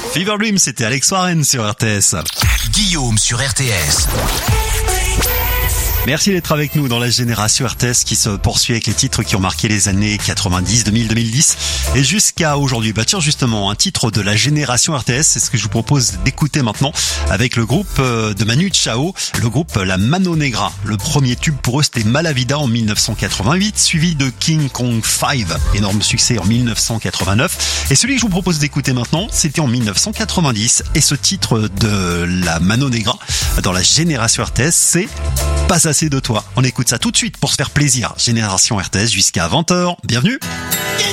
Fever Dream, c'était Alex Warren sur RTS. Guillaume sur RTS. Merci d'être avec nous dans la génération RTS qui se poursuit avec les titres qui ont marqué les années 90, 2000, 2010 et jusqu'à aujourd'hui. Bah tiens, justement, un titre de la génération RTS, c'est ce que je vous propose d'écouter maintenant avec le groupe de Manu Chao, le groupe La Mano Negra. Le premier tube pour eux, c'était Malavida en 1988, suivi de King Kong 5, énorme succès en 1989. Et celui que je vous propose d'écouter maintenant, c'était en 1990. Et ce titre de La Mano Negra dans la génération RTS, c'est Pas assez de toi. On écoute ça tout de suite pour se faire plaisir. Génération RTS jusqu'à 20h. Bienvenue.